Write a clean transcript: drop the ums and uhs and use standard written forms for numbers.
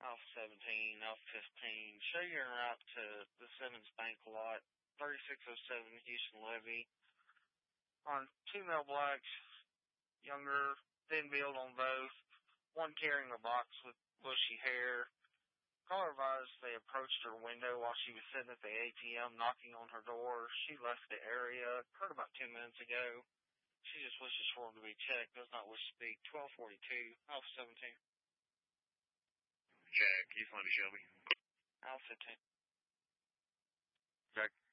Alpha 17, Alpha 15. Show you en route to the Simmons Bank lot, 3607 Houston Levy. On 2 male blacks, younger, thin build on both, one carrying a box with bushy hair. Caller advised they approached her window while she was sitting at the ATM knocking on her door. She left the area, occurred about 10 minutes ago. She just wishes for him to be checked, does not wish to speak. 1242, Alpha 17. Jack, you find a Shelby? Alpha 15. Jack.